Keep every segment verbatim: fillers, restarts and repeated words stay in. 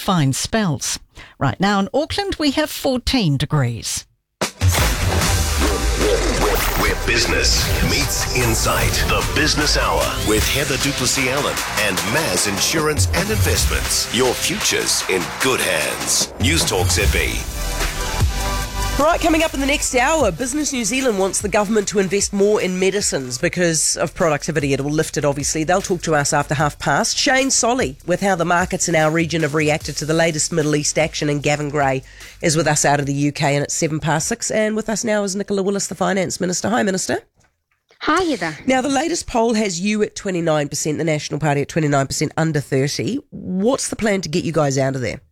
fine spells. Right now in Auckland we have fourteen degrees. Where business meets insight. The Business Hour with Heather Duplessis-Allen and Maz Insurance and Investments. Your future's in good hands. News Talk Z B. Right, coming up in the next hour, Business New Zealand wants the government to invest more in medicines because of productivity. It will lift it, obviously. They'll talk to us after half past. Shane Solly with how the markets in our region have reacted to the latest Middle East action, and Gavin Gray is with us out of the U K, and it's seven past six. And with us now is Nicola Willis, the Finance Minister. Hi, Minister. Hi, Heather. Now, the latest poll has you at twenty-nine percent, the National Party at twenty-nine percent, under thirty. What's the plan to get you guys out of there?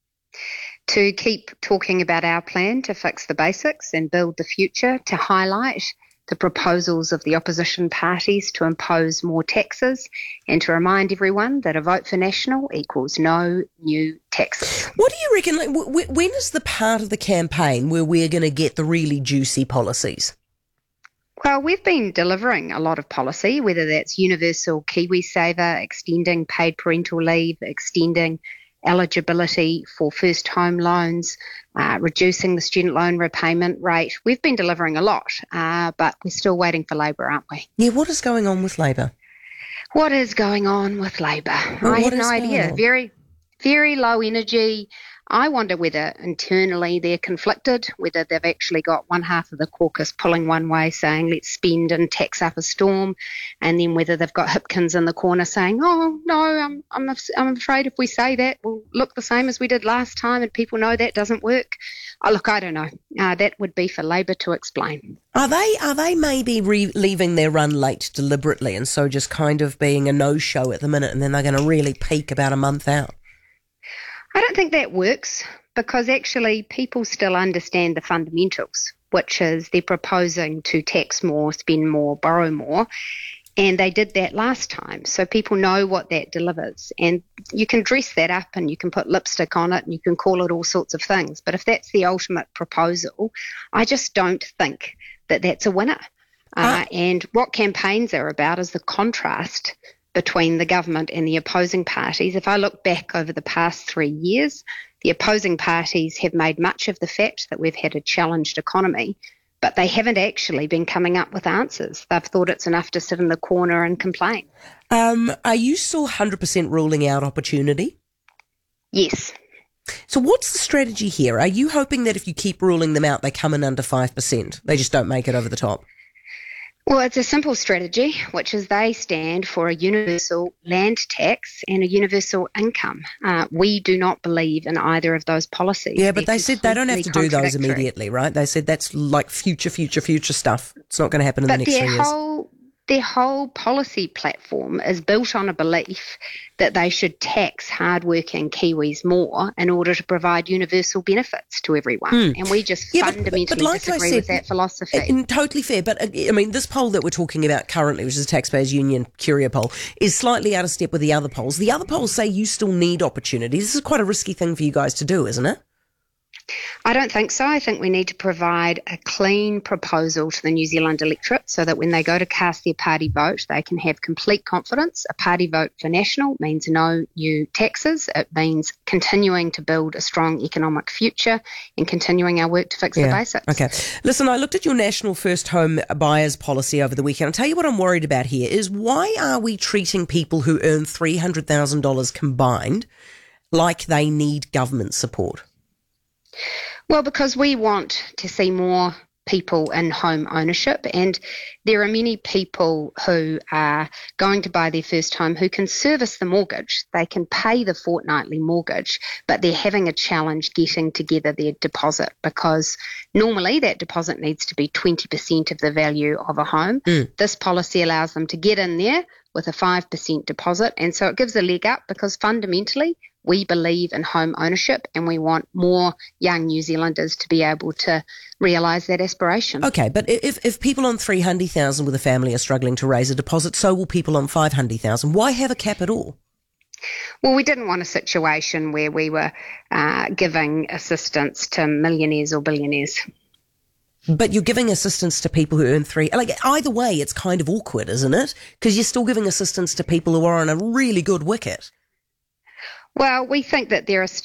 To keep talking about our plan to fix the basics and build the future, to highlight the proposals of the opposition parties to impose more taxes, and to remind everyone that a vote for National equals no new taxes. What do you reckon, like, w- when is the part of the campaign where we're going to get the really juicy policies? Well, we've been delivering a lot of policy, whether that's universal KiwiSaver, extending paid parental leave, extending eligibility for first home loans, uh, reducing the student loan repayment rate. We've been delivering a lot, uh, but we're still waiting for Labor, aren't we? Yeah, what is going on with Labor? What is going on with Labor? Well, I have what no is going idea. on? Very, very low energy. I wonder whether internally they're conflicted, whether they've actually got one half of the caucus pulling one way saying let's spend and tax up a storm, and then whether they've got Hipkins in the corner saying, oh, no, I'm, I'm, I'm afraid if we say that, we'll look the same as we did last time and people know that doesn't work. Oh, look, I don't know. Uh, that would be for Labor to explain. Are they are they maybe re- leaving their run late deliberately, and so just kind of being a no-show at the minute, and then they're going to really peak about a month out? I don't think that works, because actually people still understand the fundamentals, which is they're proposing to tax more, spend more, borrow more, and they did that last time. So people know what that delivers, and you can dress that up and you can put lipstick on it and you can call it all sorts of things. But if that's the ultimate proposal, I just don't think that that's a winner. Uh, and what campaigns are about is the contrast between the government and the opposing parties. If I look back over the past three years, the opposing parties have made much of the fact that we've had a challenged economy, but they haven't actually been coming up with answers. They've thought it's enough to sit in the corner and complain. Um, are you still one hundred percent ruling out opportunity? Yes. So what's the strategy here? Are you hoping that if you keep ruling them out, they come in under five percent? They just don't make it over the top? Well, it's a simple strategy, which is they stand for a universal land tax and a universal income. Uh, we do not believe in either of those policies. Yeah, but They're they said they don't have to do those contradictory. immediately, right? They said that's like future, future, future stuff. It's not going to happen in But the next their three years. whole their whole policy platform is built on a belief that they should tax hardworking Kiwis more in order to provide universal benefits to everyone. Hmm. And we just Yeah, but- fundamentally but- but like I disagree said, with that philosophy. And totally fair, but uh, I mean, this poll that we're talking about currently, which is the Taxpayers Union Curia poll, is slightly out of step with the other polls. The other polls say you still need opportunities. This is quite a risky thing for you guys to do, isn't it? I don't think so. I think we need to provide a clean proposal to the New Zealand electorate so that when they go to cast their party vote, they can have complete confidence. A party vote for National means no new taxes. It means continuing to build a strong economic future and continuing our work to fix the basics. Okay. Listen, I looked at your national first home buyers policy over the weekend. I'll tell you what I'm worried about here is why are we treating people who earn three hundred thousand dollars combined like they need government support? Well, because we want to see more people in home ownership, and there are many people who are going to buy their first home who can service the mortgage. They can pay the fortnightly mortgage, but they're having a challenge getting together their deposit, because normally that deposit needs to be twenty percent of the value of a home. Mm. This policy allows them to get in there with a five percent deposit, and so it gives a leg up, because fundamentally we believe in home ownership and we want more young New Zealanders to be able to realise that aspiration. Okay, but if, if people on three hundred thousand with a family are struggling to raise a deposit, so will people on five hundred thousand. Why have a cap at all? Well, we didn't want a situation where we were uh, giving assistance to millionaires or billionaires. But you're giving assistance to people who earn three. Like, either way, it's kind of awkward, isn't it? Because you're still giving assistance to people who are on a really good wicket. Well, we think that there are